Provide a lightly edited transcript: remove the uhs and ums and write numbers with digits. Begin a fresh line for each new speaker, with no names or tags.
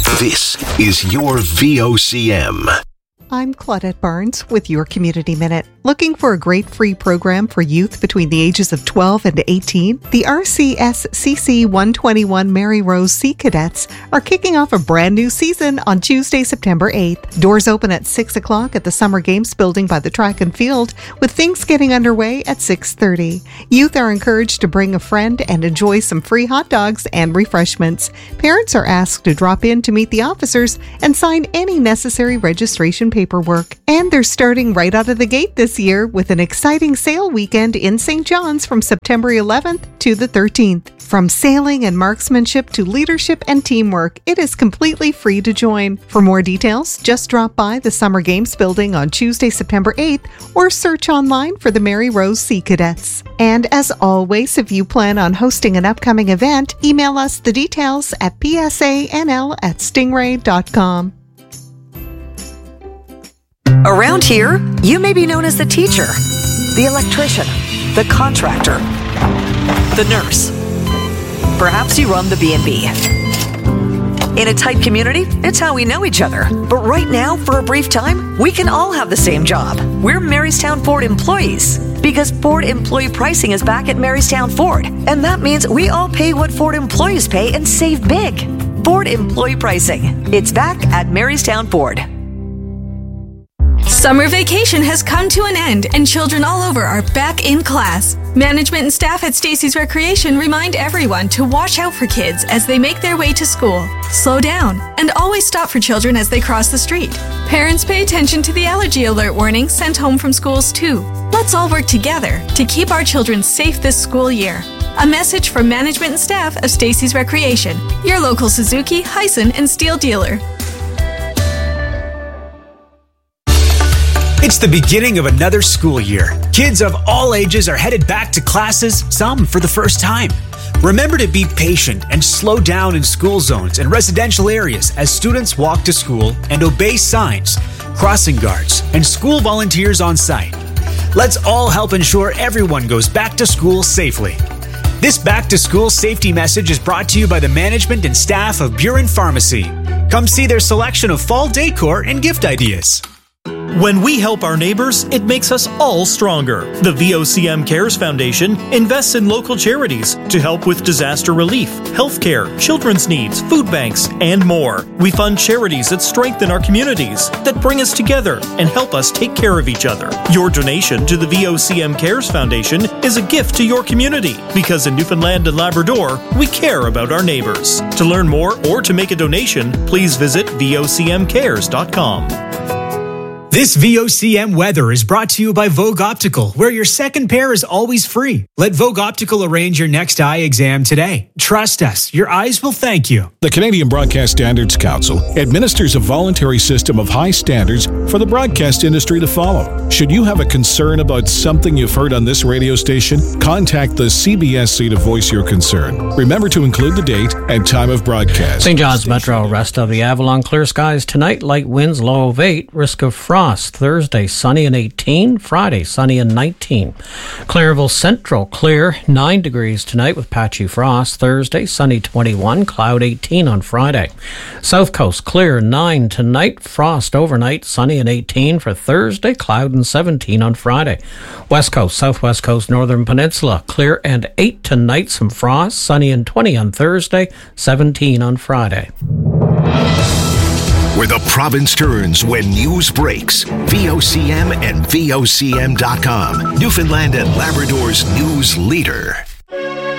This is your VOCM.
I'm Claudette Barnes with your Community Minute. Looking for a great free program for youth between the ages of 12 and 18? The RCSCC 121 Mary Rose Sea Cadets are kicking off a brand new season on Tuesday, September 8th. Doors open at 6 o'clock at the Summer Games building by the track and field, with things getting underway at 6:30. Youth are encouraged to bring a friend and enjoy some free hot dogs and refreshments. Parents are asked to drop in to meet the officers and sign any necessary registration paperwork. And they're starting right out of the gate this year with an exciting sail weekend in St. John's from September 11th to the 13th. From sailing and marksmanship to leadership and teamwork, it is completely free to join. For more details, just drop by the Summer Games building on Tuesday, September 8th, or search online for the Mary Rose Sea Cadets. And as always, if you plan on hosting an upcoming event, email us the details at psanl@stingray.com.
Around here, you may be known as the teacher, the electrician, the contractor, the nurse. Perhaps you run the B&B. In a tight community, it's how we know each other. But right now, for a brief time, we can all have the same job. We're Marystown Ford employees. Because Ford employee pricing is back at Marystown Ford. And that means we all pay what Ford employees pay and save big. Ford employee pricing. It's back at Marystown Ford.
Summer vacation has come to an end and children all over are back in class. Management and staff at Stacy's Recreation remind everyone to watch out for kids as they make their way to school. Slow down and always stop for children as they cross the street. Parents, pay attention to the allergy alert warning sent home from schools too. Let's all work together to keep our children safe this school year. A message from management and staff of Stacy's Recreation, your local Suzuki, Hyson, and Steel dealer.
It's the beginning of another school year. Kids of all ages are headed back to classes, some for the first time. Remember to be patient and slow down in school zones and residential areas as students walk to school and obey signs, crossing guards, and school volunteers on site. Let's all help ensure everyone goes back to school safely. This back-to-school safety message is brought to you by the management and staff of Buren Pharmacy. Come see their selection of fall decor and gift ideas.
When we help our neighbors, it makes us all stronger. The VOCM Cares Foundation invests in local charities to help with disaster relief, healthcare, children's needs, food banks, and more. We fund charities that strengthen our communities, that bring us together and help us take care of each other. Your donation to the VOCM Cares Foundation is a gift to your community because in Newfoundland and Labrador, we care about our neighbors. To learn more or to make a donation, please visit vocmcares.com.
This VOCM weather is brought to you by Vogue Optical, where your second pair is always free. Let Vogue Optical arrange your next eye exam today. Trust us, your eyes will thank you.
The Canadian Broadcast Standards Council administers a voluntary system of high standards for the broadcast industry to follow. Should you have a concern about something you've heard on this radio station, contact the CBSC to voice your concern. Remember to include the date and time of broadcast.
St. John's Metro, rest of the Avalon, clear skies tonight, light winds, low of 8, risk of frost. Thursday, sunny and 18. Friday, sunny and 19. Clairville Central, clear, 9 degrees tonight with patchy frost. Thursday, sunny 21, cloud 18 on Friday. South Coast, clear, 9 tonight, frost overnight, sunny and 18 for Thursday, cloud and 17 on Friday. West Coast, Southwest Coast, Northern Peninsula, clear and 8 tonight, some frost, sunny and 20 on Thursday, 17 on Friday.
Where the province turns when news breaks. VOCM and VOCM.com. Newfoundland and Labrador's news leader.